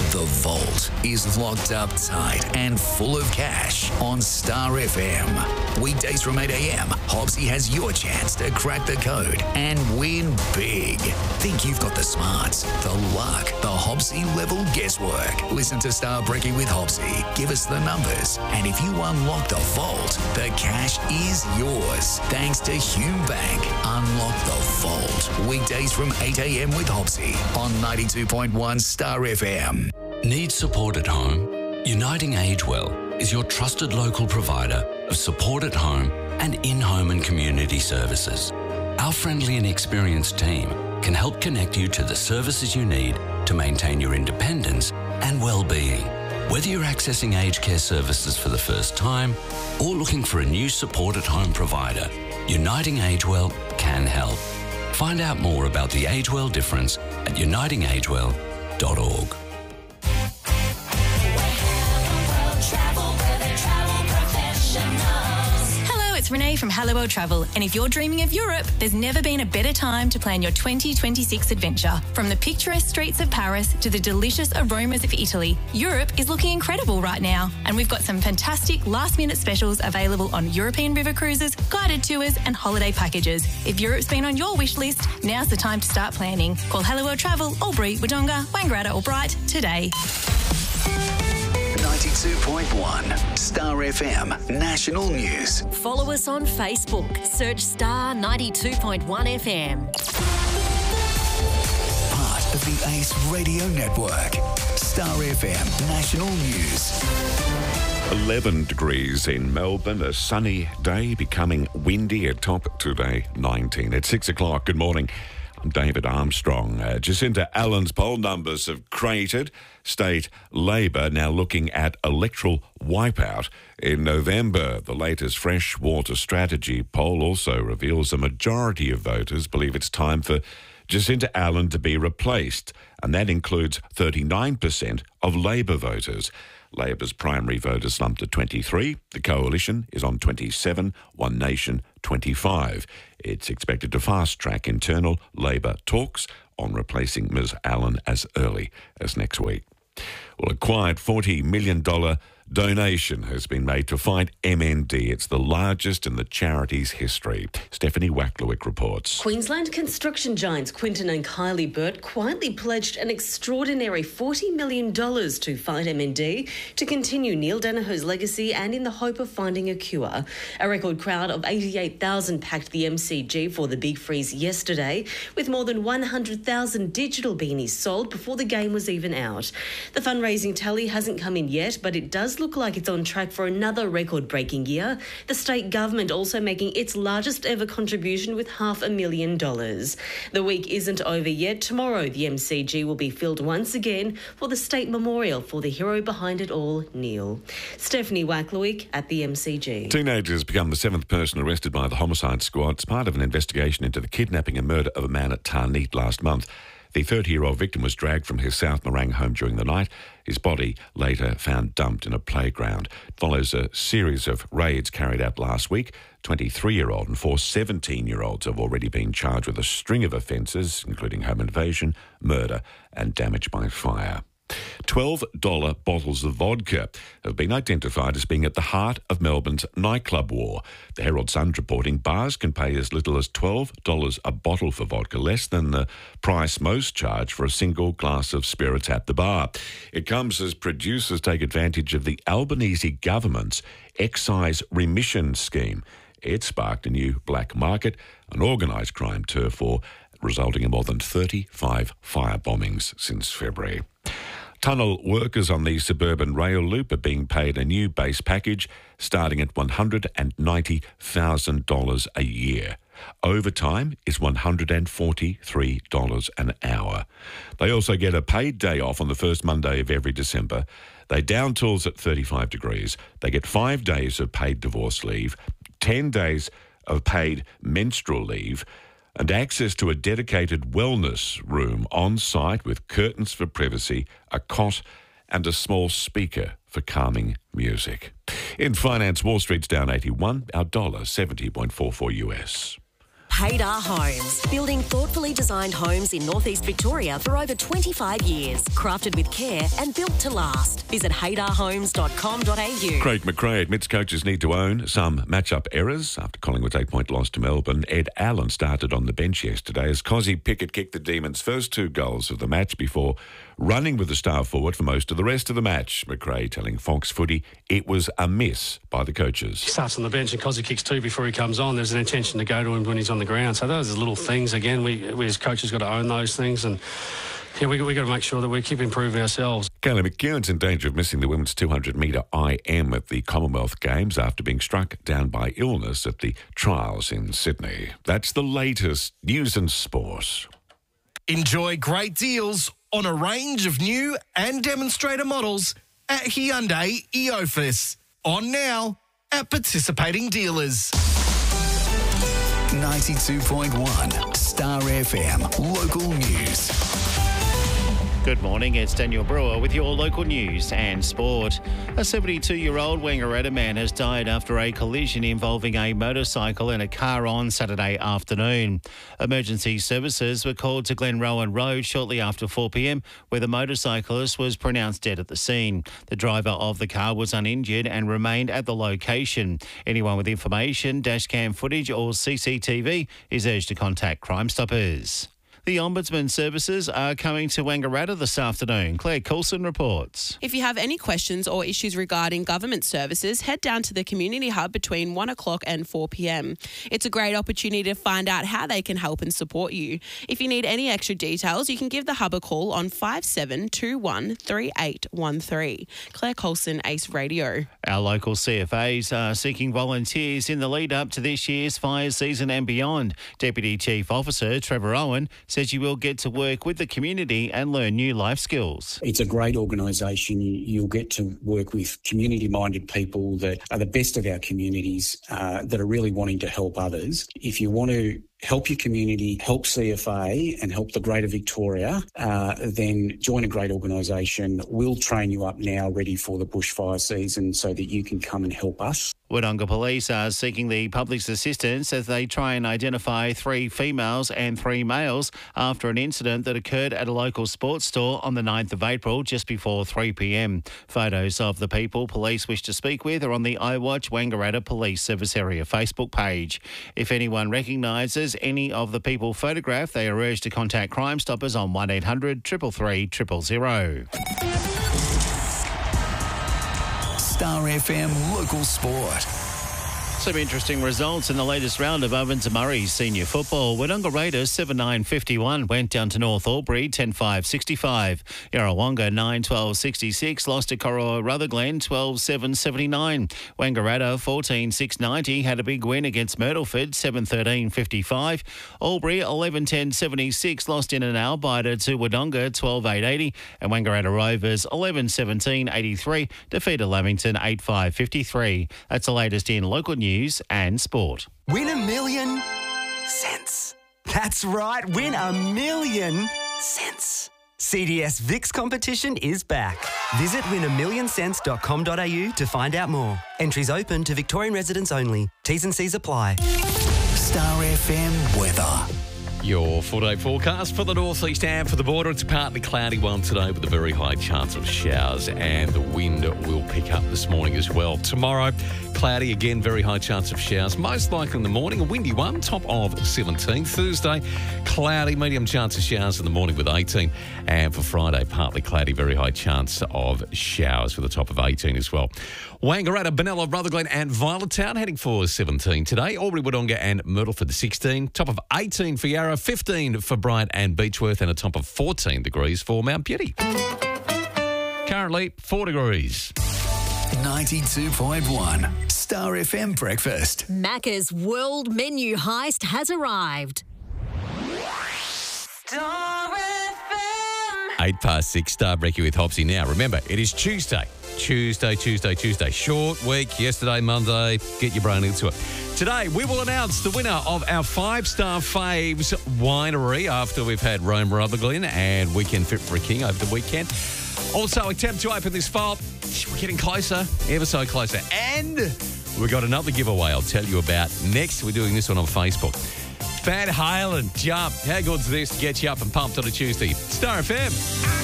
The Vault is locked up tight and full of cash on Star FM. Weekdays from 8 a.m, Hobbsy has your chance to crack the code and win big. Think you've got the smarts, the luck, the Hobbsy level guesswork. Listen to Star Brekkie with Hobbsy. Give us the numbers. And if you unlock the Vault, the cash is yours. Thanks to Hume Bank. Unlock the Vault. Weekdays from 8 a.m. with Hobbsy on 92.1 Star FM. Need support at home? Uniting Agewell is your trusted local provider of support at home and in-home and community services. Our friendly and experienced team can help connect you to the services you need to maintain your independence and well-being. Whether you're accessing aged care services for the first time or looking for a new support at home provider, Uniting Agewell can help. Find out more about the Agewell difference at unitingagewell.org. It's Renee from Hello Travel, and if you're dreaming of Europe, there's never been a better time to plan your 2026 adventure. From the picturesque streets of Paris to the delicious aromas of Italy, Europe is looking incredible right now, and we've got some fantastic last-minute specials available on European river cruises, guided tours and holiday packages. If Europe's been on your wish list, now's the time to start planning. Call Hello Travel, Albury, Wodonga, Wangaratta or Bright today. 92.1 Star FM National News. Follow us on Facebook. Search Star 92.1 FM. Part of the Ace Radio Network. Star FM National News. 11 degrees in Melbourne, a sunny day becoming windy, a top today 19. At 6 o'clock, good morning. I'm David Armstrong. Jacinta Allen's poll numbers have cratered. State Labor now looking at electoral wipeout in November. The latest Freshwater Strategy poll also reveals a majority of voters believe it's time for Jacinta Allen to be replaced, and that includes 39% of Labor voters. Labor's primary voters slumped at 23. The Coalition is on 27. One Nation, 25. It's expected to fast-track internal Labor talks on replacing Ms Allen as early as next week. Well, a quiet $40 million donation has been made to fight MND. It's the largest in the charity's history. Stephanie Wacklewick reports. Queensland construction giants Quinton and Kylie Burt quietly pledged an extraordinary $40 million to fight MND to continue Neil Danaher's legacy and in the hope of finding a cure. A record crowd of 88,000 packed the MCG for the Big Freeze yesterday, with more than 100,000 digital beanies sold before the game was even out. The fundraising tally hasn't come in yet, but it does look like it's on track for another record-breaking year. The state government also making its largest ever contribution with $500,000. The week isn't over yet. Tomorrow, the MCG will be filled once again for the state memorial for the hero behind it all, Neil. Stephanie Wacklewick at the MCG. Teenagers become the seventh person arrested by the homicide squad. It's part of an investigation into the kidnapping and murder of a man at Tarneet last month. The 30-year-old victim was dragged from his South Morang home during the night. His body later found dumped in a playground. It follows a series of raids carried out last week. 23-year-old and 4 17-year-olds have already been charged with a string of offences, including home invasion, murder and damage by fire. $12 bottles of vodka have been identified as being at the heart of Melbourne's nightclub war. The Herald Sun's reporting bars can pay as little as $12 a bottle for vodka, less than the price most charge for a single glass of spirits at the bar. It comes as producers take advantage of the Albanese government's excise remission scheme. It sparked a new black market, an organised crime turf war, resulting in more than 35 fire bombings since February. Tunnel workers on the suburban rail loop are being paid a new base package starting at $190,000 a year. Overtime is $143 an hour. They also get a paid day off on the first Monday of every December. They down tools at 35 degrees. They get 5 days of paid divorce leave, 10 days of paid menstrual leave, and access to a dedicated wellness room on site with curtains for privacy, a cot and a small speaker for calming music. In finance, Wall Street's down 81, our dollar 70.44 US. Haydar Homes, building thoughtfully designed homes in northeast Victoria for over 25 years. Crafted with care and built to last. Visit haydarhomes.com.au. Craig McRae admits coaches need to own some match-up errors. After Collingwood's 8-point loss to Melbourne, Ed Allen started on the bench yesterday as Cozzy Pickett kicked the Demons' first 2 goals of the match before running with the star forward for most of the rest of the match. McRae telling Fox Footy it was a miss by the coaches. He starts on the bench and Cozzy kicks 2 before he comes on. There's an intention to go to him when he's on the ground. So those are little things. Again, we as coaches got to own those things, and yeah, we got to make sure that we keep improving ourselves. Kaylee McKeown's in danger of missing the women's 200-metre IM at the Commonwealth Games after being struck down by illness at the trials in Sydney. That's the latest news and sport. Enjoy great deals on a range of new and demonstrator models at Hyundai Eofus. On now at participating dealers. 92.1 Star FM Local News. Good morning, it's Daniel Brewer with your local news and sport. A 72-year-old Wangaratta man has died after a collision involving a motorcycle and a car on Saturday afternoon. Emergency services were called to Glenrowan Road shortly after 4 p.m, where the motorcyclist was pronounced dead at the scene. The driver of the car was uninjured and remained at the location. Anyone with information, dashcam footage or CCTV is urged to contact Crime Stoppers. The Ombudsman services are coming to Wangaratta this afternoon. Claire Coulson reports. If you have any questions or issues regarding government services, head down to the Community Hub between 1 o'clock and 4 p.m. It's a great opportunity to find out how they can help and support you. If you need any extra details, you can give the Hub a call on 5721 3813. Claire Coulson, Ace Radio. Our local CFAs are seeking volunteers in the lead up to this year's fire season and beyond. Deputy Chief Officer Trevor Owen says you will get to work with the community and learn new life skills. It's a great organisation. You'll get to work with community-minded people that are the best of our communities, that are really wanting to help others. If you want to help your community, help CFA and help the Greater Victoria, then join a great organisation. We'll train you up now ready for the bushfire season so that you can come and help us. Wodonga Police are seeking the public's assistance as they try and identify 3 females and 3 males after an incident that occurred at a local sports store on the 9th of April just before 3 p.m. Photos of the people police wish to speak with are on the iWatch Wangaratta Police Service Area Facebook page. If anyone recognises any of the people photographed, they are urged to contact Crime Stoppers on 1800 333 000. Star FM Local Sport. Some interesting results in the latest round of Ovens and Murray's senior football. Wodonga Raiders 7-9-51 went down to North Albury 10-5-65. Yarrawonga 9-12-66 lost to Corowa Rutherglen 12-7-79. Wangaratta 14-6-90 had a big win against Myrtleford 7-13-55. Albury 11-10-76 lost in an Albiter to Wodonga 12-8-80. And Wangaratta Rovers 11-17-83 defeated Lamington 8-5-53. That's the latest in local news and sport. Win $1 million cents. That's right, win $1 million cents. CDS VIX competition is back. Visit win1million000.com.au to find out more. Entries open to Victorian residents only. T's and C's apply. Star FM weather. Your 4-day forecast for the northeast and for the border. It's a partly cloudy one today with a very high chance of showers, and the wind will pick up this morning as well. Tomorrow, cloudy again, very high chance of showers, most likely in the morning, a windy one, top of 17. Thursday, cloudy, medium chance of showers in the morning with 18. And for Friday, partly cloudy, very high chance of showers with a top of 18 as well. Wangaratta, Benalla, Rutherglen and Violettown heading for 17 today. Albury, Wodonga and Myrtleford 16. Top of 18 for Yarra, 15 for Bryant and Beechworth, and a top of 14 degrees for Mount Beauty. Currently 4 degrees. 92.1 Star FM Breakfast. Macca's World Menu Heist has arrived. Star FM. 6:08, Star Brekkie with Hopsy. Now, remember, it is Tuesday. Tuesday. Short week. Yesterday, Monday. Get your brain into it. Today, we will announce the winner of our 5-star faves winery after we've had Rome Rutherglen and Weekend Fit for a King over the weekend. Also, attempt to open this file. We're getting closer, ever so closer. And we've got another giveaway I'll tell you about next. We're doing this one on Facebook. Van Halen, Jump. How good's this to get you up and pumped on a Tuesday? Star FM.